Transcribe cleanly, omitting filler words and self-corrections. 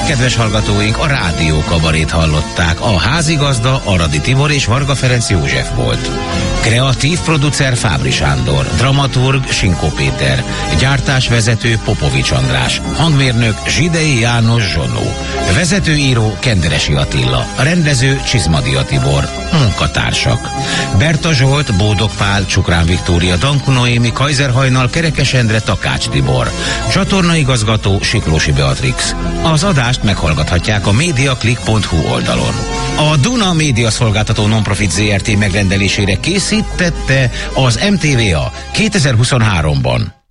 Kedves hallgatóink, a Rádió Kabarét hallották. A házigazda Aradi Tibor és Varga Ferenc József volt. Kreatív producer Fábri Sándor, dramaturg Sinkó Péter, gyártásvezető Popovics András, hangmérnök Zsidei János Zsonó, vezetőíró Kenderesi Attila, rendező Csizmadia Tibor, munkatársak: Berta Zsolt, Bódog Pál, Csukrán Viktória, Danku Noémi, Kaiser Hajnal, Kerekes Endre, Takács Tibor, csatornaigazgató Siklósi Beatrix. Az adást meghallgathatják a mediaclick.hu oldalon. A Duna Média Szolgáltató Nonprofit Zrt. Megrendelésére készítette az MTVA 2023-ban.